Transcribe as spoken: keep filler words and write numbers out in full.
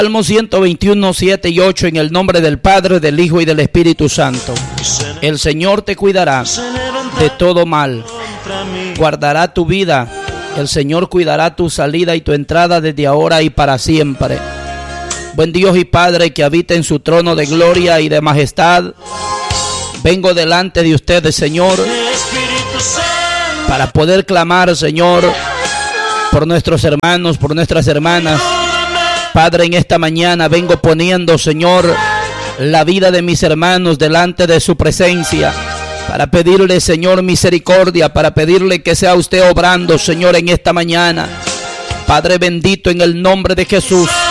Salmo ciento veintiuno, siete y ocho, en el nombre del Padre, del Hijo y del Espíritu Santo. El Señor te cuidará de todo mal, guardará tu vida. El Señor cuidará tu salida y tu entrada desde ahora y para siempre. Buen Dios y Padre que habita en su trono de gloria y de majestad, vengo delante de ustedes, Señor, para poder clamar, Señor, por nuestros hermanos, por nuestras hermanas. Padre, en esta mañana vengo poniendo, Señor, la vida de mis hermanos delante de su presencia, para pedirle, Señor, misericordia, para pedirle que sea usted obrando, Señor, en esta mañana. Padre bendito, en el nombre de Jesús,